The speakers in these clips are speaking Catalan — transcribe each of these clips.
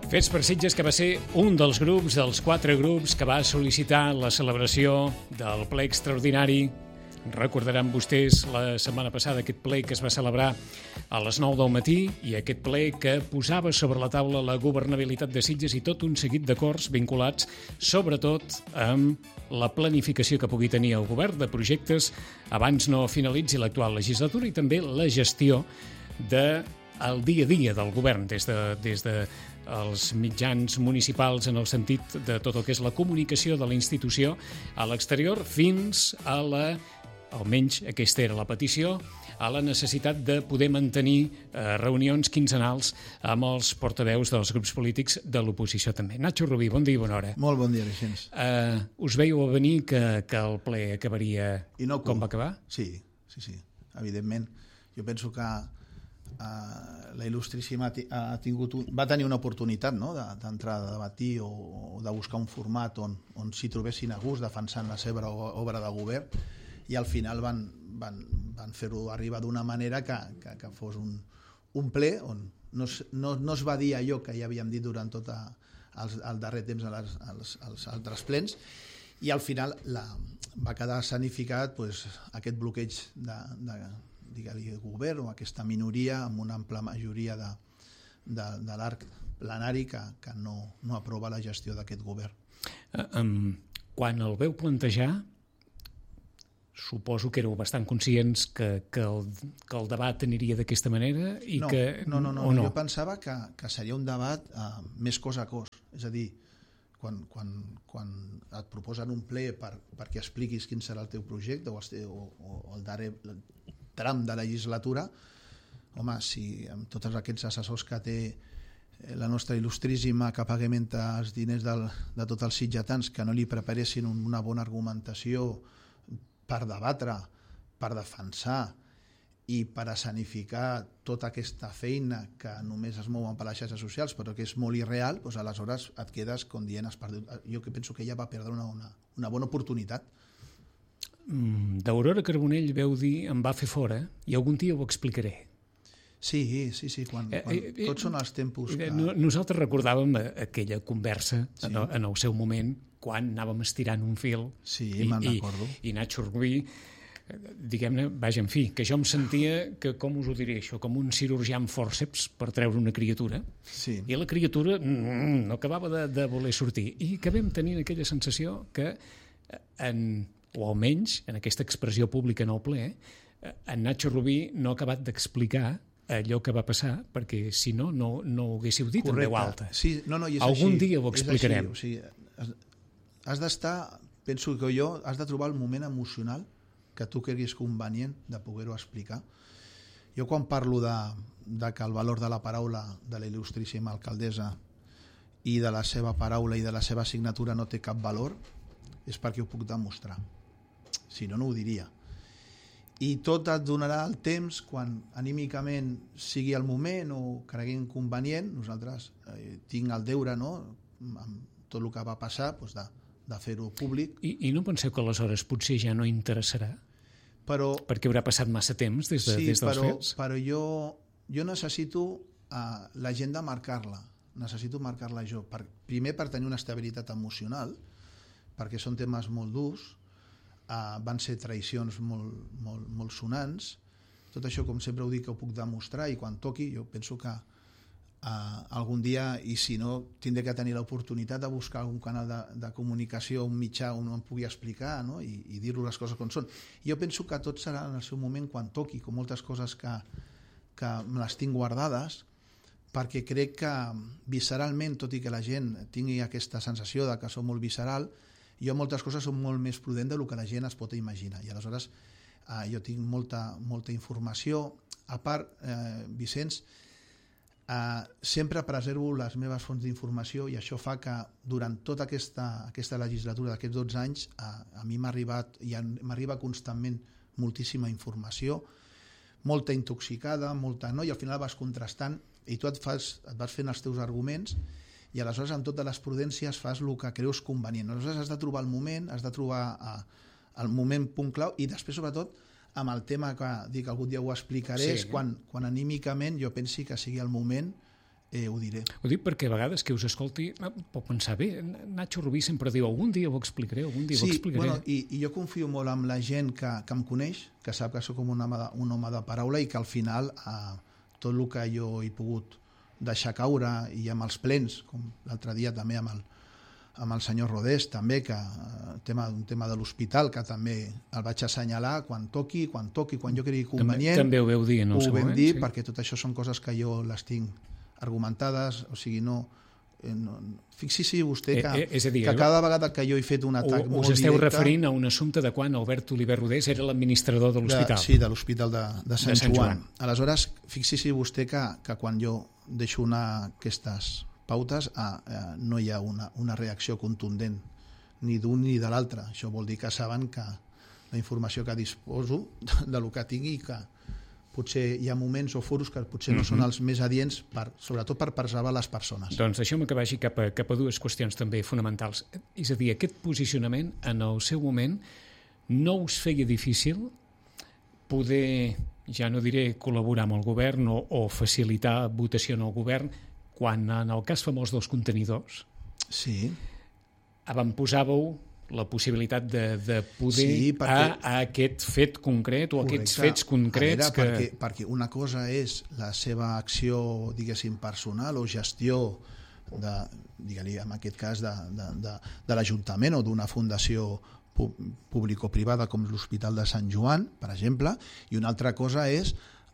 Fets per Sitges, que va ser un dels grups, dels 4 grups que va sol·licitar la celebració del ple extraordinari. Recordaran vostès la setmana passada aquest ple que es va celebrar a les 9 del matí i aquest ple que posava sobre la taula la governabilitat de Sitges i tot un seguit d'acords vinculats sobretot amb la planificació que pugui tenir el govern de projectes abans no finalitzi l'actual legislatura i també la gestió del dia a dia del govern des de els mitjans municipals en el sentit de tot el que és la comunicació de la institució a l'exterior fins a almenys aquesta era la petició, a la necessitat de poder mantenir reunions quinzenals amb els portaveus dels grups polítics de l'oposició també. Nacho Rubí, bon dia i bona hora. Molt bon dia, Alexens. Us veieu a venir que el ple acabaria com va acabar? Sí, evidentment. Jo penso que la Il·lustríssima va tenir una oportunitat, no?, d'entrar a debatir o de buscar un format on s'hi trobessin a gust defensant la seva obra de govern i al final van fer-ho arribar d'una manera que fos un ple on no es va dir allò que ja havíem dit durant tot el darrer temps als altres plens i al final va quedar escenificat aquest bloqueig de govern o aquesta minoria amb una ampla majoria de l'arc plenari que no aprova la gestió d'aquest govern. Quan el veu plantejar, suposo que éreu bastant conscients que el debat aniria d'aquesta manera i No, jo pensava que seria un debat més cos a cos, és a dir, quan et proposen un ple perquè expliquis quin serà el teu projecte o el darrer tram de legislatura, home, si amb tots aquests assessors que té la nostra il·lustríssima que paguem els diners de tots els sitgetans que no li preparessin una bona argumentació per debatre, per defensar i per escenificar tota aquesta feina que només es mouen per les xarxes socials però que és molt irreal, doncs aleshores et quedes com dient has perdut. Jo penso que ella va perdre una bona oportunitat. D'Aurora Carbonell veu dir em va fer fora i algun dia ho explicaré. Sí, quan tots són els tempos que... Nosaltres recordàvem aquella conversa en el seu moment quan anàvem estirant un fil me'n recordo. I Nacho Rubí, diguem-ne, vaja, en fi, que jo em sentia que, com us ho diré això, com un cirurgià amb fòrceps per treure una criatura i la criatura no acabava de voler sortir i que vam tenir aquella sensació que o almenys en aquesta expressió pública en el ple, en Nacho Rubí no ha acabat d'explicar allò que va passar, perquè si no ho haguéssiu dit en veu alta. Sí, algun dia ho explicarem. Has d'estar, penso que has de trobar el moment emocional que tu creguis convenient de poder-ho explicar. Jo quan parlo de que el valor de la paraula de la il·lustríssima alcaldessa i de la seva paraula i de la seva signatura no té cap valor, és perquè ho puc demostrar. Si no, no ho diria. I tot et donarà el temps quan anímicament sigui el moment o creguin convenient. Nosaltres tinc el deure, no?, amb tot el que va passar, de fer-ho públic. I no penseu que aleshores potser ja no interessarà? Perquè haurà passat massa temps des dels fets? Sí, però jo necessito l'agenda marcar-la. Necessito marcar-la jo. Primer per tenir una estabilitat emocional, perquè són temes molt durs, van ser traïcions molt sonants. Tot això, com sempre ho dic, ho puc demostrar i quan toqui, jo penso que algun dia, i si no, tindré que tenir l'oportunitat de buscar algun canal de comunicació, un mitjà on em pugui explicar, no?, i dir-lo les coses com són. Jo penso que tot serà en el seu moment quan toqui, com moltes coses que me les tinc guardades, perquè crec que visceralment, tot i que la gent tingui aquesta sensació de que som molt visceral, jo moltes coses són molt més prudent del que la gent es pot imaginar. I aleshores jo tinc molta informació. A part, Vicenç, sempre preservo les meves fonts d'informació i això fa que durant tota aquesta legislatura d'aquests 12 anys a mi m'ha arriba constantment moltíssima informació, molta intoxicada, i al final vas contrastant i tu et vas fent els teus arguments i aleshores amb totes les prudències fas el que creus convenient. Aleshores has de trobar el moment, has de trobar el moment punt clau i després sobretot amb el tema que dic algun dia ho explicaré, és quan anímicament jo pensi que sigui el moment ho diré. Ho dic perquè a vegades que us escolti pot pensar, bé, Nacho Rubí sempre diu algun dia ho explicaré, ho explicaré. Bueno, i jo confio molt en la gent que em coneix, que sap que sóc un home de paraula i que al final tot el que jo he pogut deixar caure i amb els plens, com l'altre dia també amb el senyor Rodés, també, que un tema de l'hospital, que també el vaig assenyalar quan toqui, quan jo cregui convenient. També ho veu dir en el seu moment. Ho vam dir, perquè tot això són coses que jo les tinc argumentades, o sigui, fixi-s'hi vostè que cada vegada que jo he fet un atac molt directe... Us esteu referint a un assumpte de quan Albert Oliver Rodés era l'administrador de l'hospital. Sí, de l'hospital de Sant Joan. Aleshores, fixi-s'hi vostè que quan jo deixo aquestes pautes no hi ha una reacció contundent ni d'un ni de l'altre. Això vol dir que saben que la informació que disposo del que tingui, que potser hi ha moments o foros que potser no són els més adients, sobretot per preservar les persones. Doncs deixeu-me que vagi cap a dues qüestions també fonamentals. És a dir, aquest posicionament en el seu moment no us feia difícil poder, ja no diré col·laborar amb el govern o facilitar votació en el govern, quan en el cas famós dels contenidors avantposàveu la possibilitat de poder a aquest fet concret o aquests fets concrets perquè una cosa és la seva acció, diguéssim, personal o gestió digue-li, en aquest cas de l'Ajuntament o d'una fundació público-privada com l'Hospital de Sant Joan, per exemple, i una altra cosa és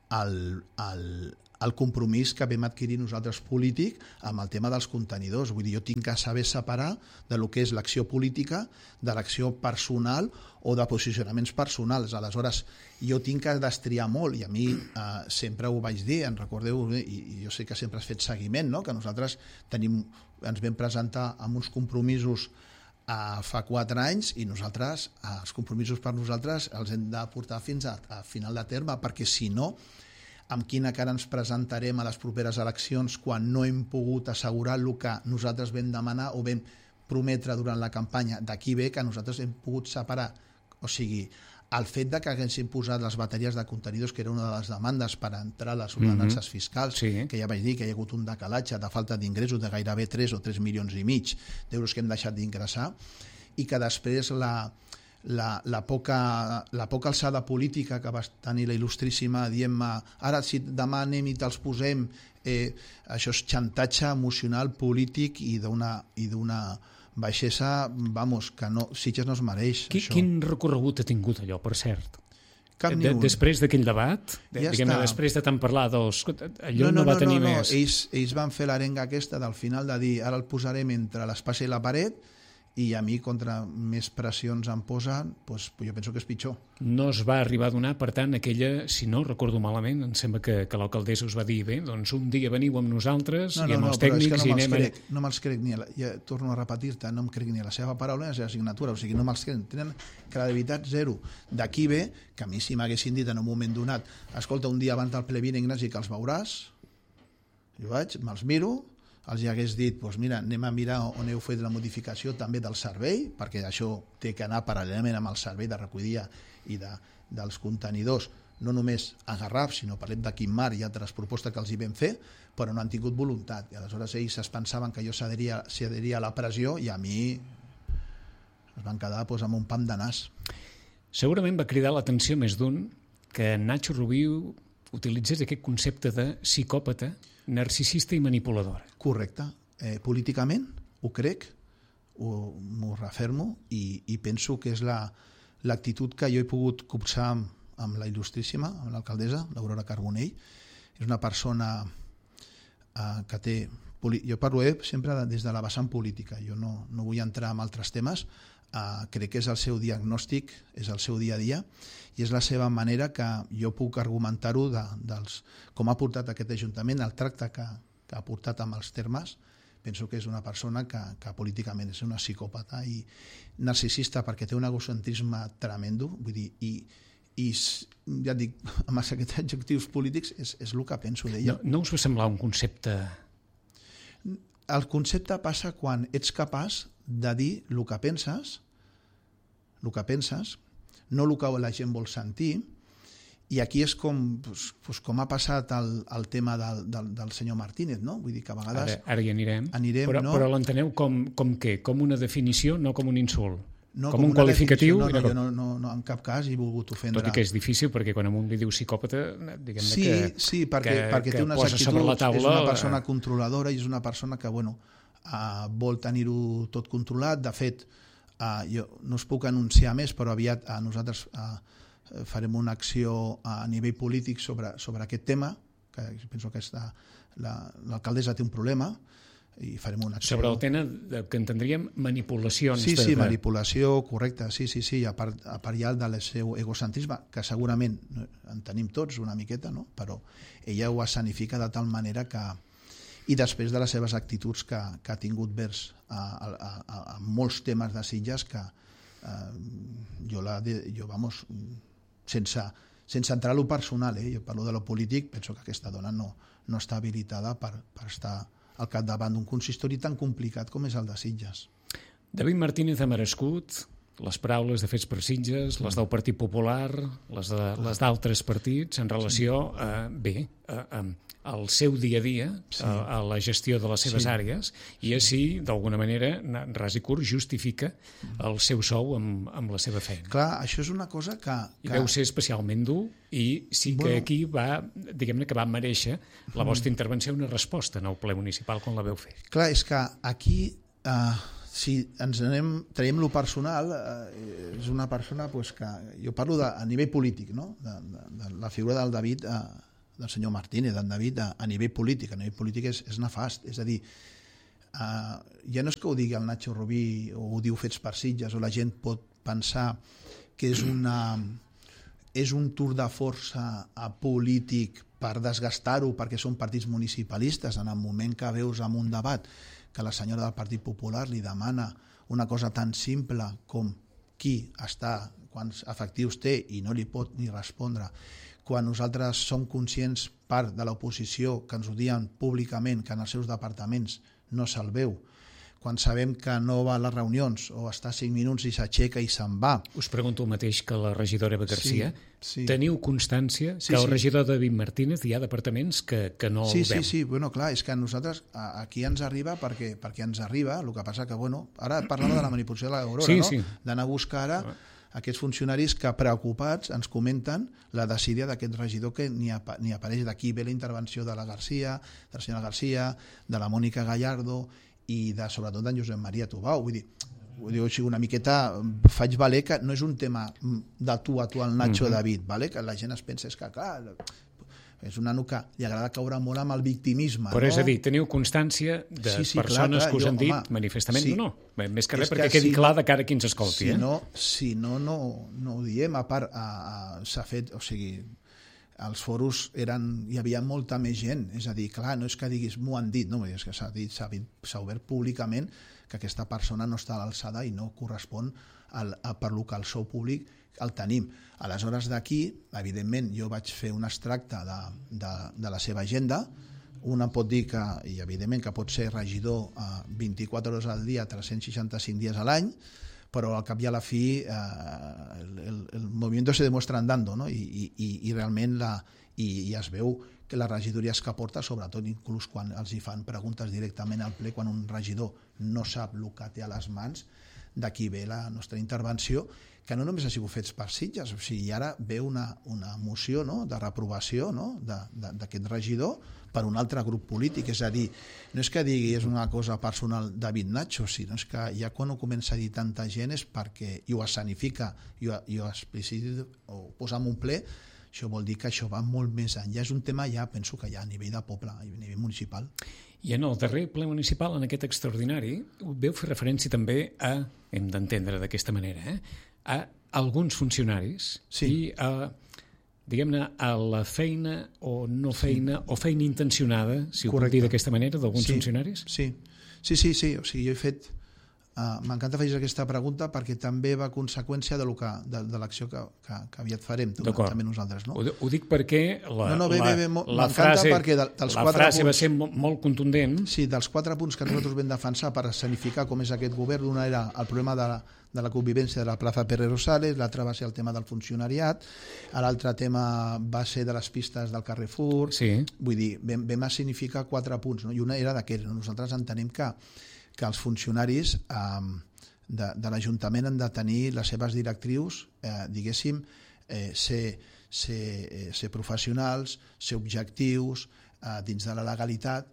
el compromís que vam adquirir nosaltres polític amb el tema dels contenidors. Vull dir, jo tinc que saber separar de lo que és l'acció política de l'acció personal o de posicionaments personals. Aleshores, jo tinc que destriar molt, i a mi sempre ho vaig dir, en recordeu, i jo sé que sempre has fet seguiment, no? Que nosaltres ens vam presentar amb uns compromisos fa 4 anys i nosaltres, els compromisos per nosaltres els hem de portar fins a final de terme, perquè si no, amb quina cara ens presentarem a les properes eleccions quan no hem pogut assegurar el que nosaltres vam demanar o vam prometre durant la campanya. D'aquí ve que nosaltres hem pogut separar, o sigui, el fet de que haguessin posat les bateries de contenidors, que era una de les demandes per entrar a les ordenances fiscals, que ja vaig dir que hi ha hagut un decalatge de falta d'ingressos de gairebé 3 o 3 milions i mig d'euros que hem deixat d'ingressar, i que després la poca alçada política que va tenir la il·lustríssima dient-me ara si demà anem i te'ls posem, això és xantatge emocional, polític i d'una baixesa, vamos, que Sitges no es mereix. Quin recorregut ha tingut allò, per cert? Cap ni un. Després d'aquell debat, diguem-ne, després de tant parlar allò no va tenir més... Ells van fer l'arenga aquesta del final de dir ara el posarem entre l'espasa i la paret, i a mi, contra més pressions em posen, doncs jo penso que és pitjor. No es va arribar a donar, per tant, aquella, si no recordo malament, em sembla que l'alcaldessa us va dir, bé, doncs un dia veniu amb nosaltres i amb els tècnics i anem... No me'ls crec ni, torno a repetir-te, no em crec ni a la seva paraula ni a la seva signatura, o sigui, no me'ls crec, tenen credibilitat zero. D'aquí ve que a mi si m'haguessin dit en un moment donat, escolta, un dia abans del ple vine, Ignasi, que els veuràs, jo vaig, me'ls miro, els hagués dit, doncs mira, anem a mirar on heu fet la modificació també del servei, perquè això té que anar paral·lelament amb el servei de recollida i dels contenidors, no només a Garraf, sinó parlem de Quimar i altres propostes que els hi vam fer, però no han tingut voluntat. I aleshores ells es pensaven que jo cediria a la pressió i a mi es van quedar amb un pam de nas. Segurament va cridar l'atenció més d'un que Nacho Rubí utilitzés aquest concepte de psicòpata, narcisista i manipuladora. Correcte. Políticament ho crec, m'ho refermo i penso que és l'actitud que jo he pogut copsar amb la il·lustríssima, amb l'alcaldessa, l'Aurora Carbonell. És una persona que té... Jo parlo sempre des de la vessant política, jo no vull entrar en altres temes, crec que és el seu diagnòstic, és el seu dia a dia, i és la seva manera que jo puc argumentar-ho com ha portat aquest Ajuntament, el tracte que ha portat amb els termes. Penso que és una persona que políticament és una psicòpata i narcisista perquè té un egocentrisme tremendo, vull dir, i ja et dic, amb aquests adjectius polítics és el que penso d'ella. No us va semblar un concepte... El concepte passa quan ets capaç de dir el que penses, no el que la gent vol sentir, I aquí és com ha passat el tema del senyor Martínez, no? Vull dir que a vegades... Ara hi anirem però, no? Però l'enteneu com què? Com una definició, no com un insult? No, com un qualificatiu? No, jo en cap cas he volgut ofendre. Tot i que és difícil, perquè quan a un li diu psicòpata, diguem-ne sí, perquè té unes actituds, és una persona controladora i és una persona que, vol tenir-ho tot controlat. De fet, jo no us puc anunciar més, però aviat nosaltres farem una acció a nivell polític sobre aquest tema, que penso que l'alcaldessa té un problema, i farem una acció. Sobre el tema que entendríem manipulacions. Sí, manipulació, correcte, sí, a part ja del seu egocentrisme, que segurament en tenim tots una miqueta, no? Però ella ho escenifica de tal manera que... I després de les seves actituds que ha tingut vers a molts temes de Sitges, que sense entrar a lo personal, jo parlo de lo polític, penso que aquesta dona no està habilitada per estar al capdavant d'un consistori tan complicat com és el de Sitges. David Martínez ha merescut les paraules de Fets per Sitges, les del Partit Popular, les d'altres partits, en relació al seu dia a dia, a la gestió de les seves àrees, i així, d'alguna manera, ras i curt, justifica el seu sou amb la seva feina. Clar, això és una cosa que... I deu ser especialment dur, i sí que aquí va, diguem-ne que va mereixer la vostra intervenció una resposta en el ple municipal quan la veu fer. Clar, és que aquí... si ens traiem lo personal, és una persona que... Jo parlo a nivell polític, no? De la figura del David, del senyor Martínez, d'en David, a nivell polític. A nivell polític és nefast. És a dir, ja no és que ho digui el Nacho Rubí o ho diu Fets per Sitges, o la gent pot pensar que és un tour de força polític per desgastar-ho perquè són partits municipalistes en el moment que veus en un debat que la senyora del Partit Popular li demana una cosa tan simple com qui està, quants efectius té i no li pot ni respondre, quan nosaltres som conscients, part de l'oposició, que ens ho diuen públicament, que en els seus departaments no se'l veu, quan sabem que no va a les reunions o està 5 minuts i s'aixeca i se'n va. Us pregunto el mateix que la regidora Eva Garcia. Sí. Teniu constància que el regidor David Martínez hi ha departaments que no el veu? Sí, clar, és que a nosaltres aquí ens arriba perquè ens arriba, el que passa que, ara parlava de la manipulació de l'Aurora, no? D'anar a buscar ara aquests funcionaris que preocupats ens comenten la desídia d'aquest regidor que ni apareix. D'aquí ve la intervenció de la Garcia, de la senyora Garcia, de la Mònica Gallardo i sobretot d'en Josep Maria Tubau. Vull dir així una miqueta, faig valer que no és un tema de tu a tu al Nacho David, que la gent es pensa que clar, és un nano que li agrada caure molt amb el victimisme. Però és a dir, teniu constància de persones que us han dit manifestament no. Més que res perquè quedi clar de cara a qui ens escolti. Si no ho diem. A part, s'ha fet, o sigui, els foros hi havia molta més gent, és a dir, clar, no és que diguis m'ho han dit, no, és que s'ha obert públicament que aquesta persona no està a l'alçada i no correspon per lo que el sou públic el tenim. Aleshores d'aquí, evidentment, jo vaig fer un extracte de la seva agenda. Un pot dir que, i evidentment que pot ser regidor 24 hores al dia, 365 dies a l'any, però al cap i a la fi el movimiento se demuestra andando, no? I realment es veu que les regidories que porta, sobretot inclús quan els hi fan preguntes directament al ple, quan un regidor no sap el que té a les mans, d'aquí ve la nostra intervenció, que no només ha sigut Fets per Sitges, o sigui, ara ve una moció de reprovació d'aquest regidor per un altre grup polític. És a dir, no és que digui és una cosa personal David Nacho, sinó és que ja quan ho comença a dir tanta gent és perquè ho escenifica i ho explicita o posa en un ple. Això vol dir que això va molt més enllà. És un tema ja, penso que ja a nivell de poble, a nivell municipal. I en el darrer ple municipal, en aquest extraordinari, veu fer referència també a, hem d'entendre d'aquesta manera, a alguns funcionaris i a, diguem-ne, a la feina o no feina, o feina intencionada, si ho puc dir d'aquesta manera, d'alguns funcionaris? Sí. O sigui, jo he fet m'encanta fer aquesta pregunta perquè també va a conseqüència de l'acció que aviat farem, també nosaltres. No? Ho dic perquè la frase va ser molt contundent. Sí, dels 4 punts que nosaltres vam defensar per escenificar com és aquest govern, una era el problema de la convivència de la plaça Pere Rosales, l'altre va ser el tema del funcionariat, l'altre tema va ser de les pistes del Carrefour. Sí. Vull dir, vam escenificar 4 punts, no? I una era d'aquests. Nosaltres entenem que els funcionaris de l'Ajuntament han de tenir les seves directrius, diguéssim, ser professionals, ser objectius, dins de la legalitat,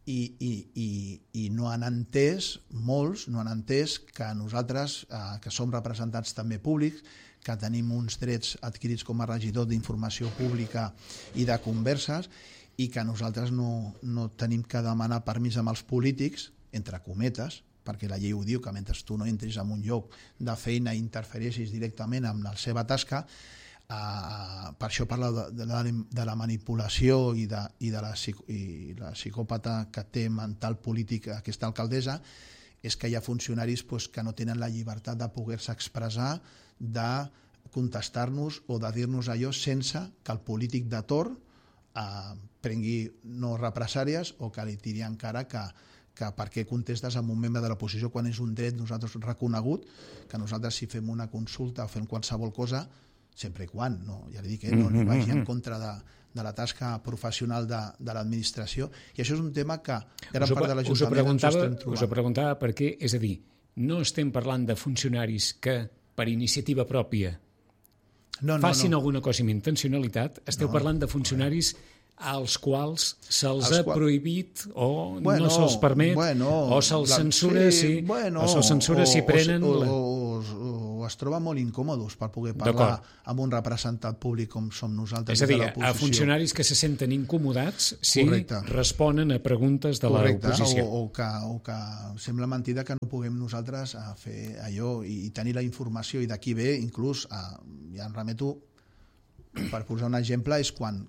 i no han entès, molts no han entès que nosaltres, que som representants també públics, que tenim uns drets adquirits com a regidor d'informació pública i de converses, i que nosaltres no tenim que demanar permís amb els polítics, entre cometes, perquè la llei ho diu, que mentre tu no entris en un lloc de feina i interfereixis directament amb la seva tasca, per això parla de la manipulació i la psicòpata que té mental polític aquesta alcaldessa, és que hi ha funcionaris que no tenen la llibertat de poder-se expressar, de contestar-nos o de dir-nos allò sense que el polític de torn prengui no represàries o que li tiri encara que per què contestes amb un membre de l'oposició quan és un dret nosaltres reconegut, que nosaltres si fem una consulta o fem qualsevol cosa, sempre i quan, ja li dic, no vagi en contra de la tasca professional de l'administració, i això és un tema que gran part de l'Ajuntament ens estem trobant. Us ho preguntava perquè, és a dir, no estem parlant de funcionaris que per iniciativa pròpia facin alguna cosa amb intencionalitat, esteu parlant de funcionaris als quals se'ls ha prohibit o no se'ls permet o se'ls censura si prenen... O es troba molt incòmodes per poder parlar amb un representant públic com som nosaltres. És a dir, a funcionaris que se senten incomodats si responen a preguntes de l'oposició. O que sembla mentida que no puguem nosaltres fer allò i tenir la informació, i d'aquí ve inclús, ja em remeto, per posar un exemple, és quan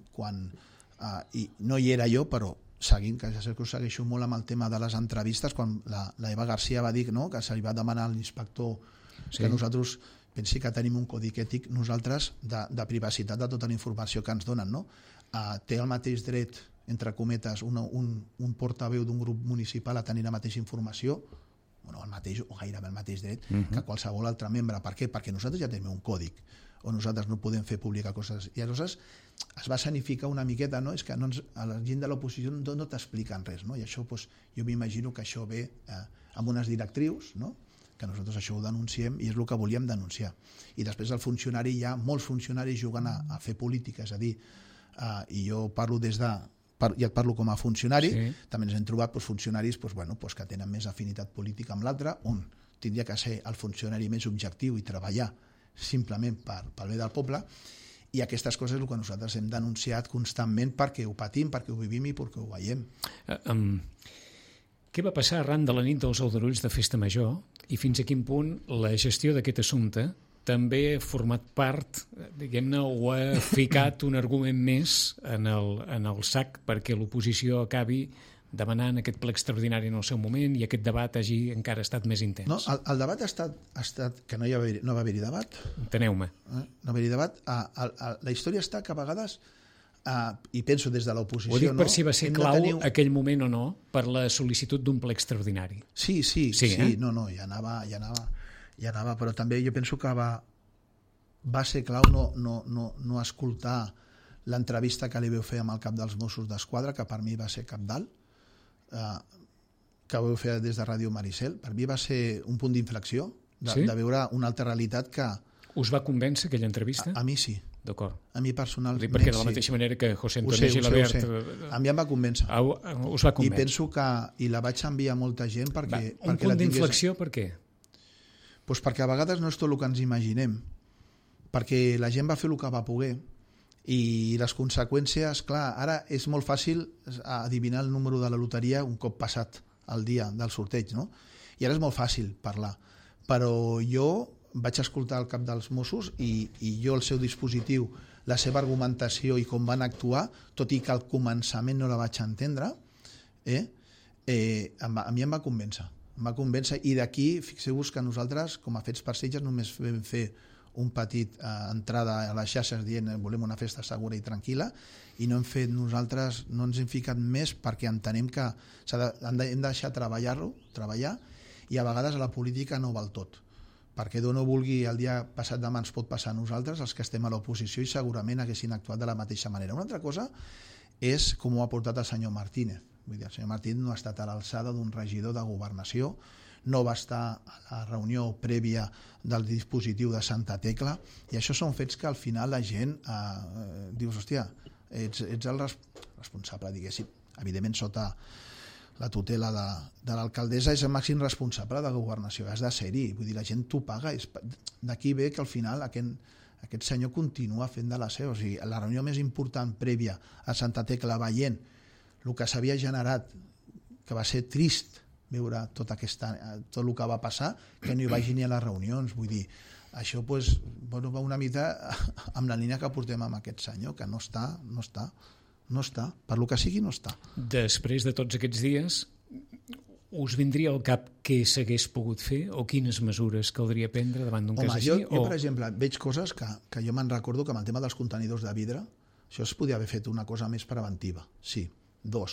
i no hi era jo, però seguint, que ja sé que us segueixo molt amb el tema de les entrevistes, quan la Eva García va dir que se li va demanar a l'inspector que nosaltres pensi que tenim un codi ètic nosaltres de privacitat de tota la informació que ens donen, no? Té el mateix dret, entre cometes, un portaveu d'un grup municipal a tenir la mateixa informació, el mateix o gairebé el mateix dret que qualsevol altre membre. Per què? Perquè nosaltres ja tenim un còdic on nosaltres no podem fer pública coses, i aleshores es va escenificar una miqueta, no? És que a la gent de l'oposició no t'expliquen res, no? I això, jo m'imagino que això ve amb unes directrius, no? Que nosaltres això ho denunciem i és el que volíem denunciar. I després el funcionari, hi ha molts funcionaris jugant a fer política, és a dir, i jo parlo ja et parlo com a funcionari, també ens hem trobat funcionaris que tenen més afinitat política amb l'altre, on tindria que ser el funcionari més objectiu i treballar simplement pel bé del poble, i aquestes coses és el que nosaltres hem denunciat constantment perquè ho patim, perquè ho vivim i perquè ho veiem. Què va passar arran de la nit dels aldarulls de Festa Major i fins a quin punt la gestió d'aquest assumpte també ha format part, diguem-ne, o ha ficat un argument més en el sac perquè l'oposició acabi demanant aquest ple extraordinari en el seu moment i aquest debat hagi encara estat més intens? No, el debat ha estat que no va haver-hi debat. Enteneu-me. No va haver-hi debat. La història està que a vegades, i penso des de l'oposició... Ho dic per si va ser clau aquell moment o no per la sol·licitud d'un ple extraordinari. Sí, no, ja anava, però també jo penso que va ser clau no escoltar l'entrevista que li vau fer amb el cap dels Mossos d'Esquadra, que per mi va ser cabdal, que vau fer des de Ràdio Maricel. Per mi va ser un punt d'inflexió de veure una altra realitat que... Us va convèncer aquella entrevista? A mi sí. D'acord. A mi personalment sí. Perquè de la mateixa manera que José Antonio Gilabert... A mi em va convèncer. Us va convèncer. I penso que... I la vaig enviar a molta gent perquè... Un punt d'inflexió per què? Perquè a vegades no és tot el que ens imaginem. Perquè la gent va fer el que va poder i les conseqüències, clar, ara és molt fàcil adivinar el número de la loteria un cop passat el dia del sorteig, no? I ara és molt fàcil parlar. Però jo vaig escoltar el cap dels Mossos i jo el seu dispositiu, la seva argumentació i com van actuar, tot i que al començament no la vaig entendre, a mi em va convèncer. va convèncer, i d'aquí, fixeu-vos que nosaltres, com a Fets per Sitges, només vam fer un petit entrada a les xarxes dient volem una festa segura i tranquil·la, i no ens hem ficat més perquè entenem que hem de deixar treballar, i a vegades a la política no val tot, perquè Déu no vulgui el dia passat demà ens pot passar a nosaltres, els que estem a l'oposició, i segurament haguessin actuat de la mateixa manera. Una altra cosa és com ho ha portat el senyor Martínez. Vull dir, el senyor Martínez no ha estat a l'alçada d'un regidor de governació, no va estar a la reunió prèvia del dispositiu de Santa Tecla, i això són fets que al final la gent dius, hòstia, ets el responsable, diguéssim, evidentment sota la tutela de l'alcaldessa, és el màxim responsable de governació, has de ser-hi, vull dir, la gent t'ho paga, d'aquí ve que al final aquest senyor continua fent de la seva, o sigui, la reunió més important prèvia a Santa Tecla, veient el que s'havia generat, que va ser trist veure tot el que va passar, que no hi vagi ni a les reunions, vull dir, això va una mica amb la línia que portem amb aquest senyor, que no està, per lo que sigui no està. Després de tots aquests dies, us vindria al cap què s'hagués pogut fer o quines mesures caldria prendre davant d'un cas així? Jo, per exemple, veig coses que jo me'n recordo que amb el tema dels contenidors de vidre, això es podia haver fet una cosa més preventiva, sí. 2,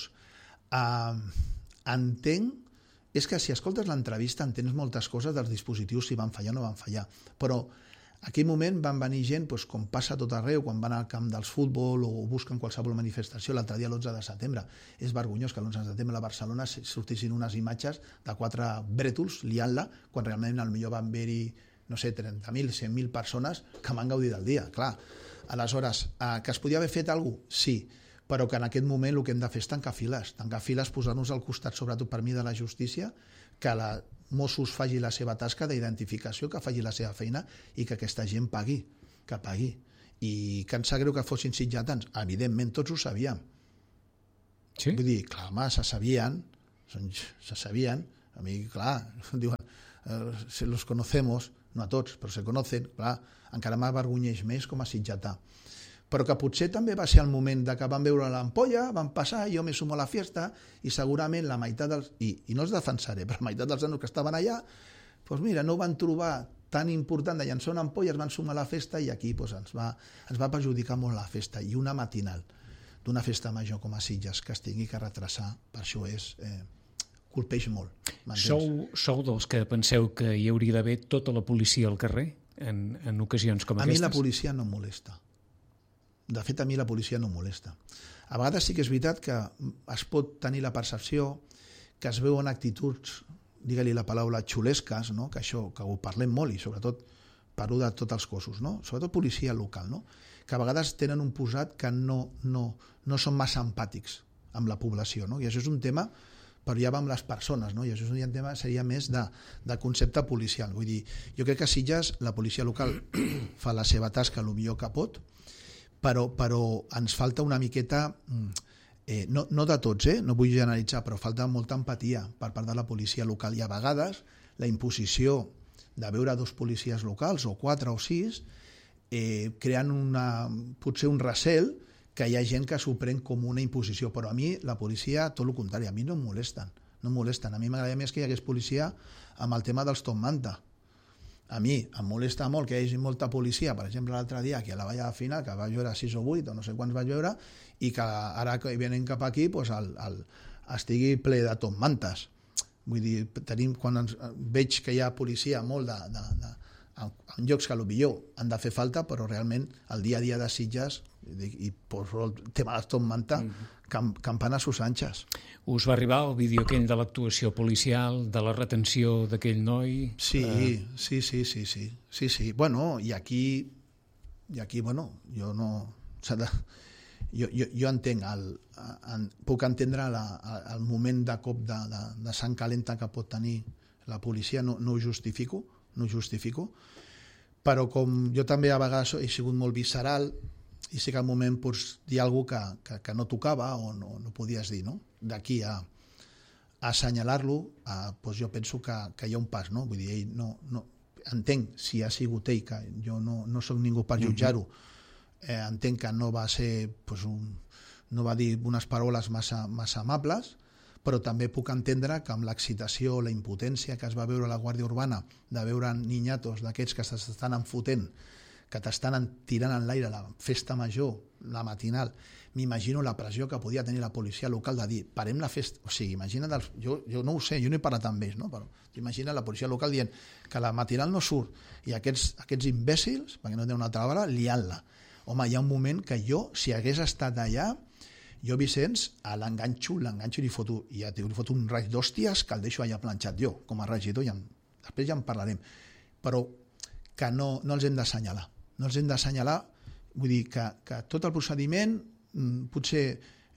entenc, és que si escoltes l'entrevista entens moltes coses dels dispositius, si van fallar o no van fallar, però en aquell moment van venir gent, com passa tot arreu, quan van al camp dels futbol o busquen qualsevol manifestació, l'altre dia l'11 de setembre. És vergonyós que l'11 de setembre a Barcelona sortissin unes imatges de 4 brètols liant-la, quan realment potser van haver-hi, no sé, 30.000, 100.000 persones que van gaudir del dia, clar. Aleshores, que es podia haver fet alguna cosa? Sí, però que en aquest moment el que hem de fer és tancar files, posar-nos al costat, sobretot per mi, de la justícia, que la Mossos faci la seva tasca d'identificació, que faci la seva feina i que aquesta gent pagui, que pagui. I que ens sap greu que fossin sitjatans. Evidentment, tots ho sabíem. Sí? Vull dir, clar, home, se sabien. A mi, clar, diuen, se los conocemos, no a tots, però se conocen, clar, encara m'avergonyeix més com a sitjatà. Però que potser també va ser el moment de que van veure l'ampolla, van passar, jo me sumo a la fiesta, i segurament la meitat dels... I no els defensaré, però la meitat dels nanos que estaven allà, doncs mira, no ho van trobar tan important de llançar una ampolla, es van sumar a la festa i aquí ens va perjudicar molt la festa. I una matinal d'una festa major com a Sitges que es tingui que retrasar, per això colpeix molt. Sou dels que penseu que hi hauria d'haver tota la policia al carrer en ocasions com aquestes? A mi la policia no em molesta. De fet, a mi la policia no molesta. A vegades sí que és veritat que es pot tenir la percepció que es veuen actituds, digue-li la paraula, xulesques, no? Que això, que ho parlem molt, i sobretot parlo de tots els cossos, no? Sobretot policia local, no? Que a vegades tenen un posat que no són massa empàtics amb la població, no? I això és un tema, però ja va amb les persones, no? I això és un tema, seria més de concepte policial. Vull dir, jo crec que a Sitges la policia local fa la seva tasca el millor que pot, però ens falta una miqueta, no de tots, no vull generalitzar, però falta molta empatia per part de la policia local, i a vegades la imposició de veure 2 policies locals, o 4 o 6, creant potser un recel, que hi ha gent que s'ho pren com una imposició, però a mi la policia, tot el contrari, a mi no em molesten, a mi m'agradaria més que hi hagués policia amb el tema dels top manta. A mi em molesta molt que hi hagi molta policia, per exemple l'altre dia aquí a la Valla de Final, que vaig veure 6 o 8 o no sé quants vaig veure, i que ara que venen cap aquí estigui ple de top mantes. Vull dir, quan veig que hi ha policia molt en llocs que potser han de fer falta, però realment el dia a dia de Sitges, i poso el tema dels top manta, campana a sus anchas. Us va arribar el vídeo aquell de l'actuació policial, de la retenció d'aquell noi? Sí. Bueno, i aquí, bueno, jo no... Jo entenc, puc entendre el moment de cop de sang calenta que pot tenir la policia, no ho justifico, però com jo també a vegades he sigut molt visceral, i sé que al moment pots dir alguna cosa que no tocava o no podies dir, no? D'aquí a assenyalar-lo, doncs jo penso que hi ha un pas, no? Vull dir, ell no entenc si ha sigut ell, que jo no soc ningú per jutjar-ho, entenc que no va ser, no va dir unes paraules massa amables, però també puc entendre que amb l'excitació, la impotència que es va veure a la Guàrdia Urbana, de veure niñatos d'aquests que s'estan enfotent, que t'estan tirant en l'aire la festa major, la matinal, m'imagino la pressió que podia tenir la policia local de dir, parem la festa, o sigui, imagina't, jo no ho sé, jo no he parlat amb ells, no? Però imagina la policia local dient que la matinal no surt, i aquests imbècils, perquè no tenen una altra paraula, liant-la. Home, hi ha un moment que jo, si hagués estat allà, jo, Vicenç, l'enganxo i li foto un raig d'hòsties que el deixo allà planxat jo, com a regidor, després ja en parlarem. Però que no els hem d'assenyalar. No els hem d'assenyalar, vull dir que tot el procediment potser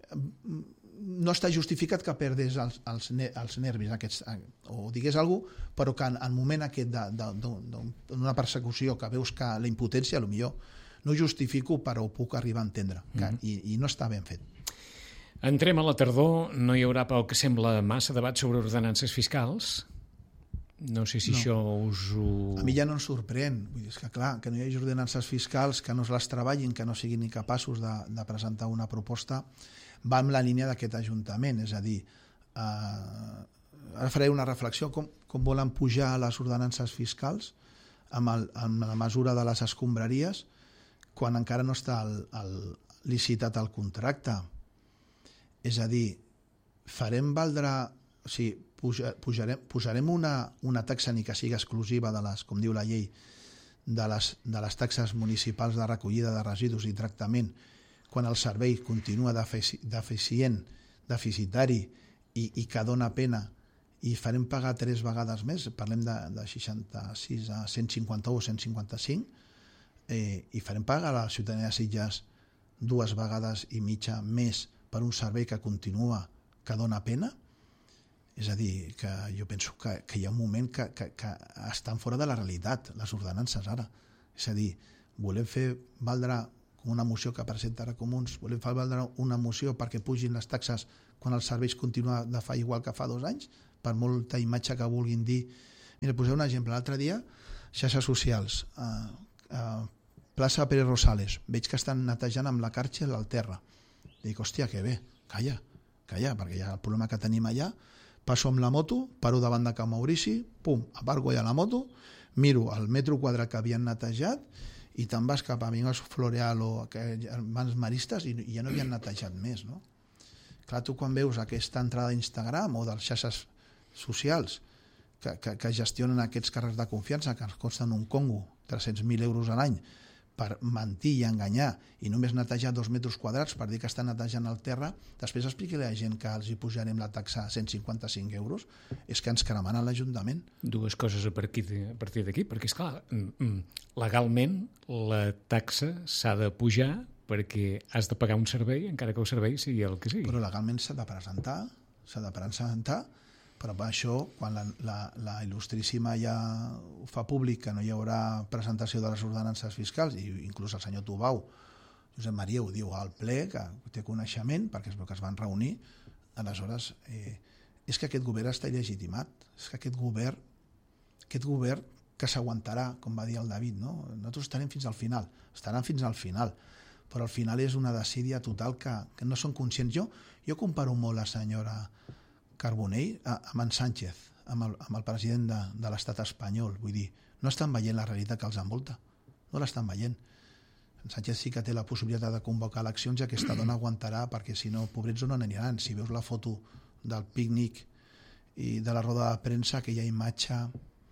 no està justificat que perdés els nervis aquests, o digués alguna cosa, però que en el moment aquest d'una persecució que veus que la impotència, potser no ho justifico, però ho puc arribar a entendre, i no està ben fet. Entrem a la tardor, no hi haurà, pel que sembla, massa debat sobre ordenances fiscals. No sé si això us ho... A mi ja no em sorprèn. Vull dir, és que clar, que no hi hagi ordenances fiscals, que no es les treballin, que no siguin ni capaços de presentar una proposta, va en la línia d'aquest Ajuntament. És a dir, ara faré una reflexió, com volen pujar les ordenances fiscals amb la mesura de les escombraries quan encara no està licitat el contracte. És a dir, farem valdre... O sigui, posarem una taxa ni que sigui exclusiva de les, com diu la llei, de les taxes municipals de recollida de residus i tractament quan el servei continua deficitari i que dona pena, i farem pagar 3 vegades més, parlem de 66 a 151 o 155, i farem pagar a la ciutadania de Sitges 2 vegades i mitja més per un servei que continua, que dona pena. És a dir, que jo penso que hi ha un moment que estan fora de la realitat, les ordenances ara. És a dir, volem fer valdre una moció que presenta ara Comuns, volem fer valdre una moció perquè pugin les taxes quan els serveis continuen de fa igual que fa 2 anys, per molta imatge que vulguin dir. Mira, poseu un exemple. L'altre dia, xarxes socials, plaça Pere Rosales, veig que estan netejant amb la Càrxel al terra. Dic, hòstia, que bé, calla, perquè hi ha el problema que tenim allà. Passo amb la moto, paro davant de Can Maurici, pum, aparco ja la moto, miro el metro quadrat que havien netejat i te'n vas cap a Amigos Floreal o Mans Maristes i ja no havien netejat més, no? Clar, tu quan veus aquesta entrada d'Instagram o dels xarxes socials que gestionen aquests càrrecs de confiança que ens costen un congo, 300.000 euros a l'any, per mentir i enganyar i només netejar 2 metres quadrats per dir que estan netejant el terra, després expliqui-li a la gent que els hi pujarem la taxa a 155 euros, és que ens cremaran a l'Ajuntament. 2 coses a partir d'aquí, perquè, esclar, legalment la taxa s'ha de pujar perquè has de pagar un servei, encara que el servei sigui el que sigui. Però legalment s'ha de presentar, però per això, quan la il·lustríssima ja ho fa públic, que no hi haurà presentació de les ordenances fiscals, i inclús el senyor Tubau, Josep Maria ho diu al ple, que té coneixement, perquè es veu que es van reunir, aleshores, és que aquest govern està il·legitimat, és que aquest govern que s'aguantarà, com va dir el David, no? Nosaltres estarem fins al final, però al final és una desídia total que no són conscients. Jo comparo molt la senyora Carbonell amb en Sánchez, amb el president de l'estat espanyol. Vull dir, no estan veient la realitat que els envolta, no l'estan veient. En Sánchez sí que té la possibilitat de convocar eleccions i aquesta dona aguantarà, perquè si no, pobrets on aniran. Si veus la foto del pícnic i de la roda de premsa, aquella imatge,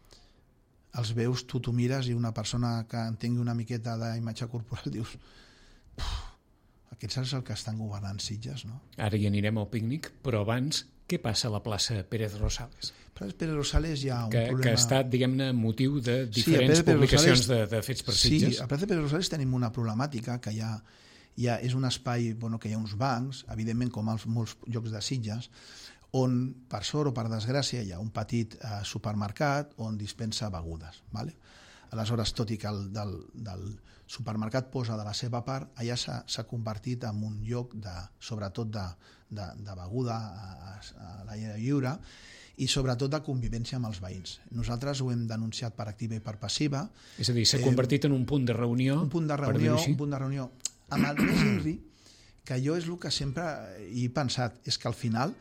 els veus, tu t'ho mires i una persona que entengui una miqueta d'imatge corporal dius, aquests és el que estan governant Sitges, no? Ara hi anirem al pícnic, però abans, què passa a la plaça Pérez Rosales? Pérez Rosales hi ha un problema... Que ha estat, diguem-ne, motiu de diferents publicacions de fets per Sitges. Sí, a plaça Pérez Rosales tenim una problemàtica que és un espai que hi ha uns bancs, evidentment com als molts llocs de Sitges, on, per sort o per desgràcia, hi ha un petit supermercat on dispensa begudes. Aleshores, tot i que el del supermercat posa de la seva part, allà s'ha convertit en un lloc sobretot de beguda a l'aire lliure i sobretot de convivència amb els veïns. Nosaltres ho hem denunciat per activa i per passiva. És a dir, s'ha convertit en un punt de reunió. Un punt de reunió. Amb el més irri, que jo és el que sempre he pensat, és que al final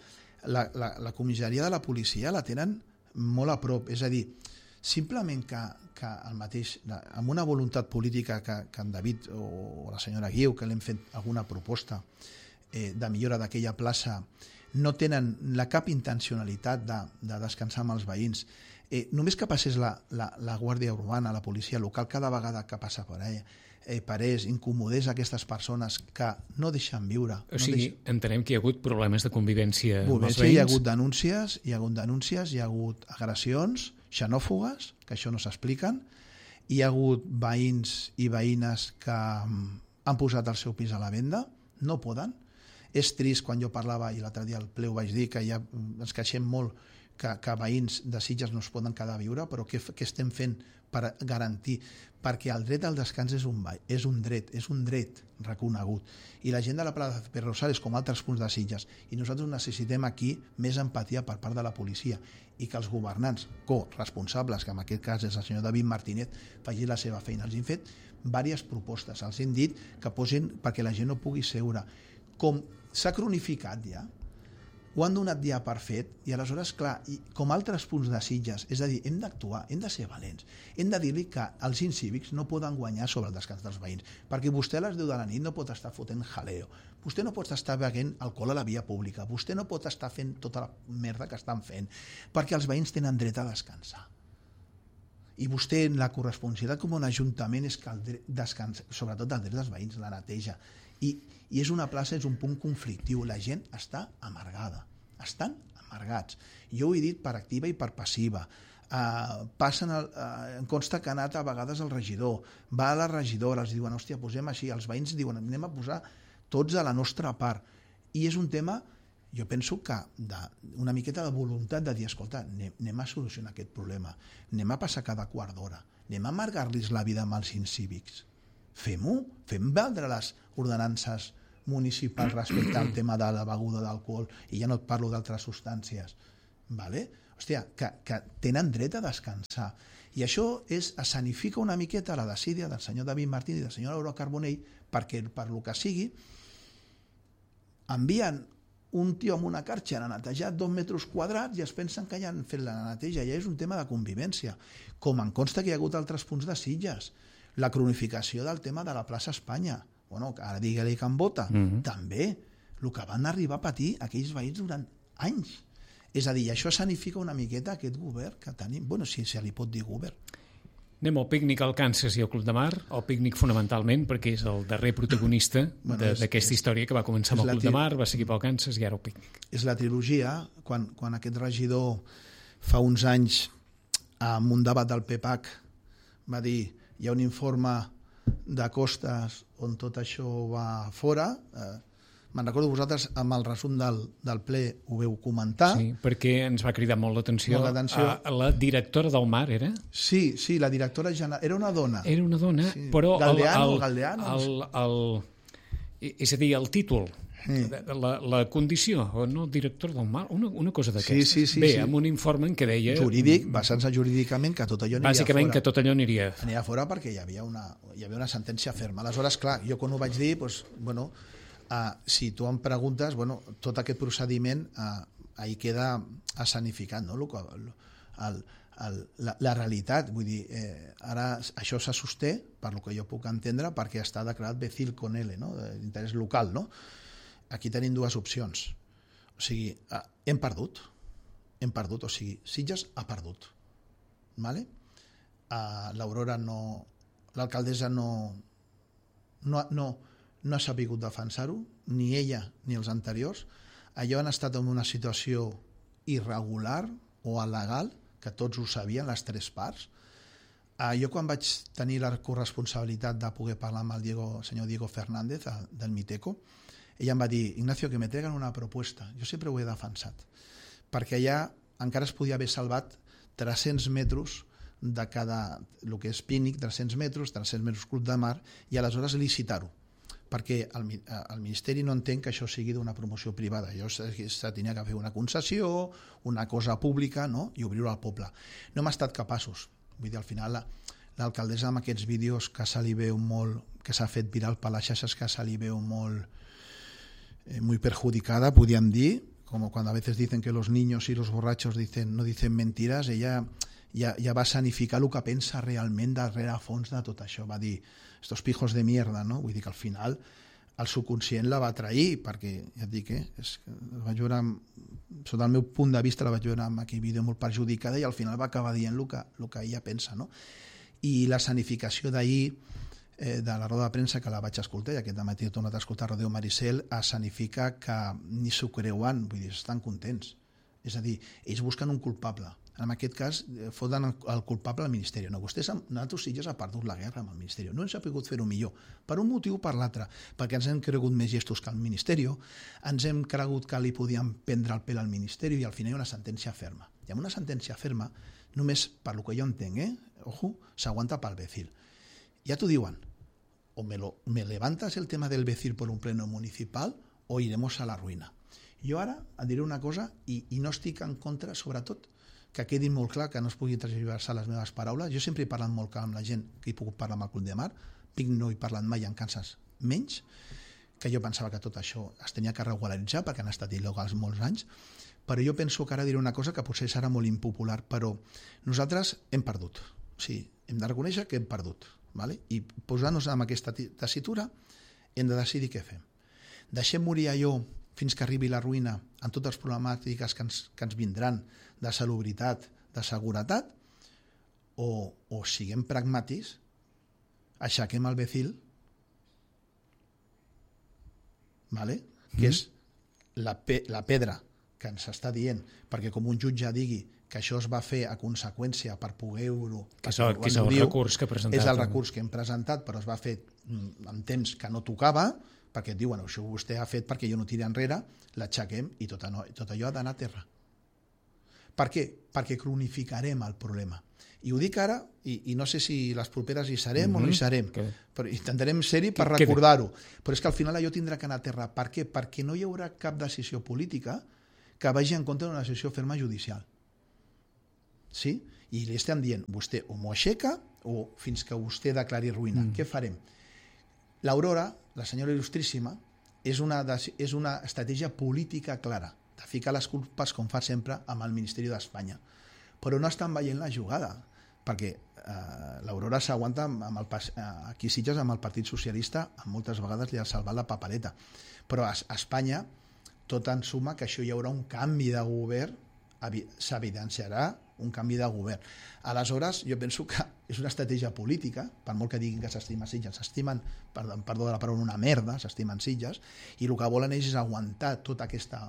la comissaria de la policia la tenen molt a prop, és a dir, simplement que el mateix, amb una voluntat política que en David o la senyora Guiu, que l'hem fet alguna proposta de millora d'aquella plaça, no tenen cap intencionalitat de descansar amb els veïns. Només que passés la Guàrdia Urbana, la policia local, cada vegada que passa per allà, parés, incomodés aquestes persones que no deixen viure. O sigui, entenem que hi ha hagut problemes de convivència amb els veïns. Hi ha hagut denúncies, hi ha hagut agressions xenòfogues, que això no s'expliquen, hi ha hagut veïns i veïnes que han posat el seu pis a la venda, no poden. És trist, quan jo parlava, i l'altre dia al ple ho vaig dir, que ja ens queixem molt que veïns de Sitges no es poden quedar a viure, però què estem fent per garantir? Perquè el dret al descans és un dret reconegut. I la gent de la Plaza de Rosales, com altres punts de Sitges, i nosaltres necessitem aquí més empatia per part de la policia i que els governants corresponsables, que en aquest cas és el senyor David Martínez, facin la seva feina. Els hem fet diverses propostes, els hem dit que posin perquè la gent no pugui seure. Com s'ha cronificat ja, ho han donat ja per fet, i aleshores, clar, com altres punts de Sitges, és a dir, hem d'actuar, hem de ser valents, hem de dir-li que els incívics no poden guanyar sobre el descans dels veïns, perquè vostè a les 10 de la nit no pot estar fotent jaleo, vostè no pot estar beguent alcohol a la via pública, vostè no pot estar fent tota la merda que estan fent, perquè els veïns tenen dret a descansar. I vostè, la corresponsabilitat com un ajuntament és que el dret descansa, sobretot el dret dels veïns, la neteja. I és una plaça, és un punt conflictiu, la gent està amargada, estan amargats. Jo ho he dit per activa i per passiva. Em consta que ha anat a vegades el regidor, va a la regidora, els diuen, hòstia, posem així, els veïns diuen, anem a posar tots a la nostra part. I és un tema, jo penso que una miqueta de voluntat de dir, escolta, anem a solucionar aquest problema, anem a passar cada quart d'hora, anem a amargar-los la vida amb els incívics. Fem-ho, fem valdre les ordenances municipals respecte al tema de la beguda d'alcohol, i ja no et parlo d'altres substàncies. Hòstia, que tenen dret a descansar. I això escenifica una miqueta la desídia del senyor David Martínez i del senyor Laura Carbonell, perquè per lo que sigui envien un tio amb una càrrega a netejar 2 metres quadrats i es pensen que ja han fet la neteja. Ja és un tema de convivència, com em consta que hi ha hagut altres punts de Sitges. La cronificació del tema de la plaça Espanya, ara digue-li Can Bota, també, el que van arribar a patir aquells veïns durant anys. És a dir, això escenifica una miqueta aquest govern que tenim, si se li pot dir govern. Anem al pícnic al Kansas i al Club de Mar, el pícnic fonamentalment perquè és el darrer protagonista d'aquesta història que va començar amb el Club de Mar, va seguir pel Kansas i ara el pícnic. És la trilogia, quan aquest regidor fa uns anys en un debat del PPAC va dir hi ha un informe de costes on tot això va fora. Me'n recordo vosaltres amb el resum del ple ho veu comentar. Sí, perquè ens va cridar molt l'atenció. La directora del Mar era? Sí, la directora general. Era una dona. Era una dona, sí. Però... Galdeano. És a dir, el títol, la condició, o no, director del Mar, una cosa d'aquestes. Sí. Bé, amb un informe en què deia... Jurídic, basant-se jurídicament, que tot allò aniria fora. Bàsicament que tot allò aniria... Aniria fora perquè hi havia una sentència ferma. Aleshores, clar, jo quan ho vaig dir, si tu em preguntes, tot aquest procediment ahí queda escenificat, no? La realitat, vull dir, ara això se sosté, per lo que jo puc entendre, perquè està declarat Becil con L, no? D'interès local, no? Aquí tenim dues opcions. O sigui, hem perdut, o sigui, Sitges ha perdut. L'Aurora no... L'alcaldessa no ha sabut defensar-ho, ni ella ni els anteriors. Allò han estat en una situació irregular o alegal, que tots ho sabien, les tres parts. Jo quan vaig tenir la corresponsabilitat de poder parlar amb el senyor Diego Fernández del Miteco, ella em va dir, Ignacio, que me traigan una propuesta. Jo sempre ho he defensat, perquè allà encara es podia haver salvat 300 metres de cada, el que és pícnic, 300 metres Club de Mar, i aleshores licitar-ho, perquè el Ministeri no entén que això sigui d'una promoció privada. Se tenia que fer una concessió, una cosa pública, no? I obrir-ho al poble. No hem estat capaços. Vull dir, al final l'alcaldessa amb aquests vídeos que se li veu molt, que s'ha fet viral per les xarxes, que se li veu molt perjudicada, podríem dir, como cuando a veces dicen que los niños y los borrachos no dicen mentiras, ella ja va sanificar el que pensa realment darrere a fons de tot això. Va dir, estos pijos de mierda, no? Vull dir que al final el subconscient la va trair, perquè, ja et dic, la vaig veure, sota el meu punt de vista, la vaig veure amb aquell vídeo molt perjudicada i al final va acabar dient el que ella pensa, no? I la sanificació d'ahir, de la roda de premsa, que la vaig escoltar, i aquest matí he tornat a escoltar Rodeo Maricel, sanifica que ni s'ho creuen, vull dir, estan contents. És a dir, ells busquen un culpable. En aquest cas, foten el culpable al Ministeri. No, nosaltres Sitges ha perdut la guerra amb el Ministeri. No ens ha pogut fer-ho millor, per un motiu o per l'altre, perquè ens hem cregut més gestos que el Ministeri, ens hem cregut que li podíem prendre el pèl al Ministeri i al final hi ha una sentència ferma. I amb una sentència ferma, només per lo que jo entenc, ojo, s'aguanta pel Becil. Ja t'ho diuen, o me levantas el tema del Becil por un pleno municipal o iremos a la ruïna. Jo ara et diré una cosa i no estic en contra, sobretot, que quedi molt clar, que no es pugui transversar les meves paraules. Jo sempre he parlat molt clar amb la gent que he pogut parlar amb el Club de Mar, no he parlat mai en Kansas menys, que jo pensava que tot això es tenia que regularitzar perquè han estat il·legals molts anys, però jo penso que ara diré una cosa que potser serà molt impopular, però nosaltres hem perdut. Sí, hem de reconèixer que hem perdut. ¿Vale? I posant-nos en aquesta tessitura hem de decidir què fem. Deixem morir allò fins que arribi la ruïna amb totes les problemàtiques que ens vindran de salubritat, de seguretat, o siguem pragmàtics, aixequem el Becil, ¿vale? Que és la pedra que ens està dient, perquè com un jutge digui que això es va fer a conseqüència per poder-ho... Que és el recurs que ha presentat. És el recurs que hem presentat, però es va fer en temps que no tocava, perquè et diuen, això vostè ha fet perquè jo no tiri enrere, l'aixequem i tot allò ha d'anar a terra. Per què? Perquè cronificarem el problema. I ho dic ara, i no sé si les properes hi serem o no hi serem, però intentarem ser-hi per recordar-ho. Però és que al final allò tindrà que anar a terra. Per què? Perquè no hi haurà cap decisió política que vagi en contra d'una decisió ferma judicial. Sí? I li estem dient, vostè o m'ho aixeca o fins que vostè declari ruïna. Què farem? L'Aurora, la senyora il·lustríssima, és una estratègia política clara, de ficar les culpes, com fa sempre, amb el Ministeri d'Espanya. Però no estan veient la jugada, perquè l'Aurora s'aguanta aquí a Sitges amb el Partit Socialista, moltes vegades li ha salvat la papereta. Però a Espanya tot en suma que això hi haurà un canvi de govern, s'evidenciarà un canvi de govern. Aleshores, jo penso que és una estratègia política, per molt que diguin que s'estimen Sitges, s'estimen, perdó de la paraula, una merda, s'estimen Sitges, i el que volen és aguantar tota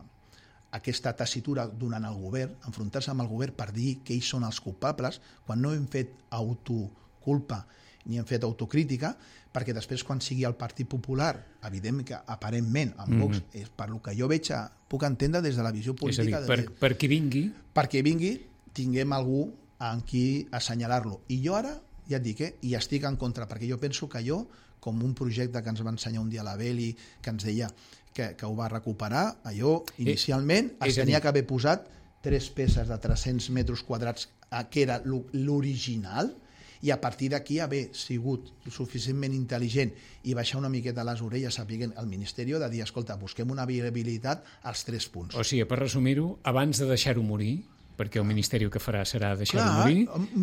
aquesta tessitura donant al govern, enfrontar-se amb el govern per dir que ells són els culpables, quan no hem fet autoculpa ni hem fet autocrítica, perquè després quan sigui el Partit Popular, evident que aparentment amb Vox, per lo que jo veig, puc entendre des de la visió política... És a dir, per qui vingui... Perquè vingui, tinguem algú en qui assenyalar-lo. I jo ara, ja et dic, hi estic en contra, perquè jo penso que allò, com un projecte que ens va ensenyar un dia la Beli, que ens deia que ho va recuperar, allò inicialment es tenia que haver posat 3 peces de 300 metres quadrats, que era l'original, i a partir d'aquí haver sigut suficientment intel·ligent i baixar una miqueta les orelles sapiguent el Ministeri de dir, escolta, busquem una viabilitat als 3 punts. O sigui, per resumir-ho, abans de deixar-ho morir, perquè el Ministeri que farà serà deixar-ho morir,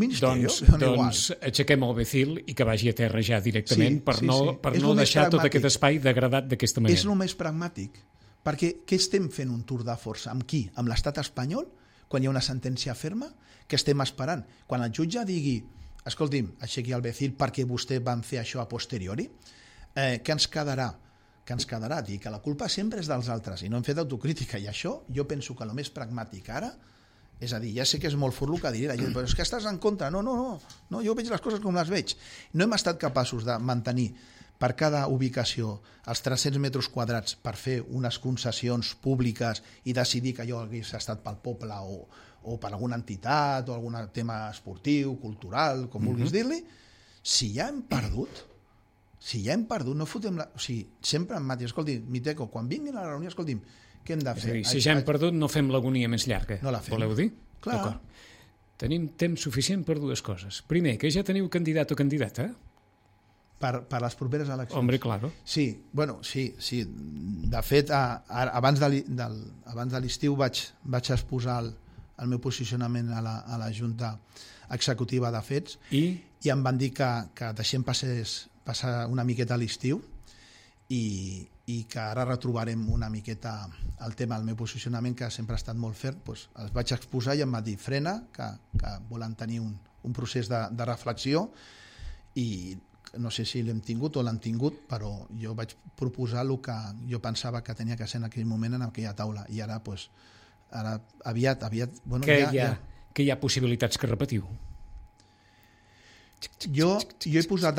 doncs aixequem el Becil i que vagi a terra ja directament per no deixar tot aquest espai degradat d'aquesta manera. És el més pragmàtic, perquè què estem fent un tour de força? Amb qui? Amb l'estat espanyol? Quan hi ha una sentència ferma? Què estem esperant? Quan el jutge digui escolti'm, aixequi el Becil perquè vostè van fer això a posteriori, què ens quedarà? Què ens quedarà? Dir que la culpa sempre és dels altres i no hem fet autocrítica, i això jo penso que el més pragmàtic ara, és a dir, ja sé que és molt furlo que diré la gent, però és que estàs en contra. No, jo veig les coses com les veig. No hem estat capaços de mantenir per cada ubicació els 300 metres quadrats per fer unes concessions públiques i decidir que allò hagués estat pel poble o per alguna entitat o algun tema esportiu, cultural, com vulguis dir-li. Si ja hem perdut, no fotem la... O sigui, sempre em mati, escolti, Miteco, quan vinguin a la reunió, escolti'm, què hem de fer? És a dir, si ja hem perdut, no fem l'agonia més llarga. No la fem. Voleu dir? Clar. Tenim temps suficient per 2 coses. Primer, que ja teniu candidat o candidata. per les properes eleccions. Hombre, claro. Sí, bueno, sí. De fet, abans de l'estiu vaig exposar el meu posicionament a la Junta Executiva de Fets i em van dir que deixem passar una miqueta l'estiu i que ara retrobarem una miqueta el tema del meu posicionament, que sempre ha estat molt ferm. Doncs els vaig exposar i em va dir frena, que volen tenir un procés de reflexió, i no sé si l'hem tingut o l'han tingut, però jo vaig proposar el que jo pensava que tenia que ser en aquell moment en aquella taula, i ara, pues, aviat... Bueno, que hi ha possibilitats que repetiu? Jo he posat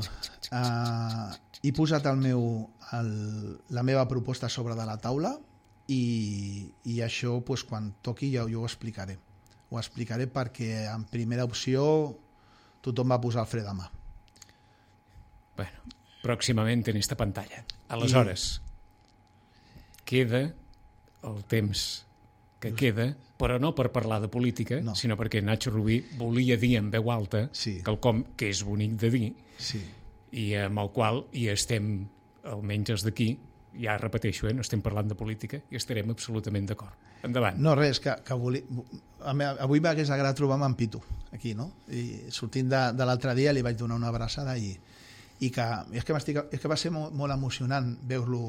la meva proposta sobre de la taula, i això, pues, quan toqui jo ho explicaré. Ho explicaré perquè en primera opció tothom va posar el fre de mà. Bueno, pròximament en esta pantalla. Aleshores, queda el temps que queda, però no per parlar de política, sinó perquè Nacho Rubí volia dir en veu alta quelcom que és bonic de dir, i amb el qual hi estem, almenys els d'aquí, ja repeteixo, no estem parlant de política, i estarem absolutament d'acord. Endavant. No, res, que avui m'hagués agradat trobar-me amb Pitu, aquí, no? I sortint de l'altre dia li vaig donar una abraçada i que és que va ser molt emocionant veure-lo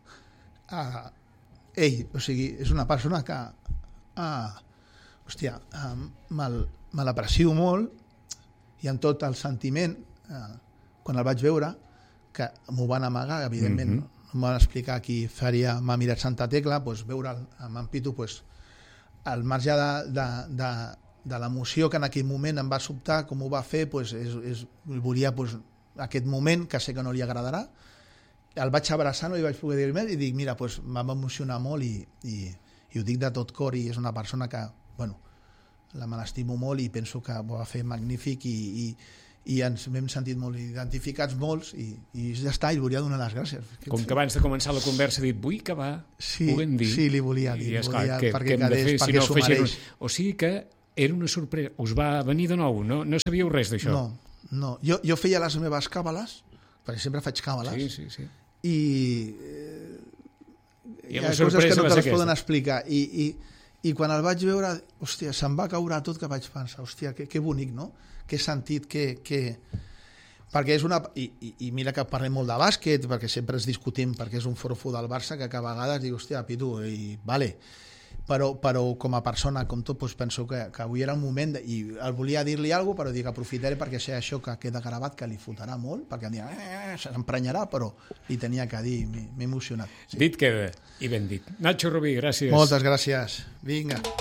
ell, o sigui, és una persona que hòstia, me l'aprecio molt, i amb tot el sentiment, quan el vaig veure, que m'ho van amagar, evidentment, no m'ho van explicar qui m'ha mirat Santa Tecla, doncs veure amb en Pitu, al marge de l'emoció que en aquell moment em va sobtar, com ho va fer, volia aquest moment, que sé que no li agradarà, el vaig abraçar, no li vaig poder dir més, i dic, mira, m'ha emocionat molt, i ho dic de tot cor, i és una persona que, bueno, me l'estimo molt, i penso que ho va fer magnífic, i ens hem sentit molt identificats molts, i ja està, i li volia donar les gràcies. Com que abans de començar la conversa he dit, vull que puguem dir. Sí, li volia dir, perquè quedés, perquè s'ho mereix. O sigui que era una sorpresa, us va venir de nou, no sabíeu res d'això? No, jo feia les meves càbales, perquè sempre faig càbales, i hi ha coses que no te les poden explicar, i quan el vaig veure, hòstia, se'm va caure tot, que vaig pensar, hòstia, que bonic, no? Que sentit, perquè és una... I mira que parlem molt de bàsquet, perquè sempre ens discutim, perquè és un forofo del Barça, que a vegades diu, hòstia, Pitu, vale, però com a persona, com tot, penso que avui era el moment, i el volia dir-li alguna cosa, però dic, aprofitaré perquè sé això que queda gravat, que li fotrà molt, perquè em dirà, s'emprenyarà, però li tenia que dir, m'he emocionat. Dit queda, i ben dit. Nacho Rubí, gràcies. Moltes gràcies. Vinga.